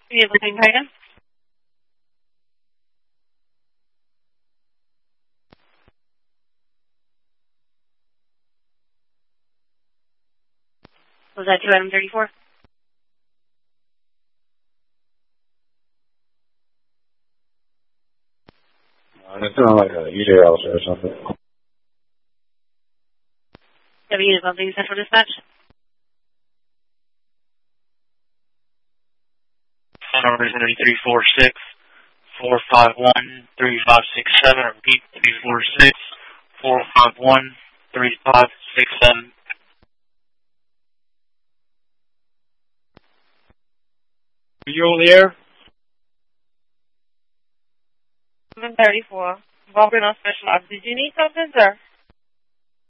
You able to again? Was that 2 item 34? It's not like a UJL or something. W is bumping central dispatch. Phone number is 346 451 3567. Repeat 346 451 3567. Are you on the air? 734. Walking on special ops. Did you need something, sir?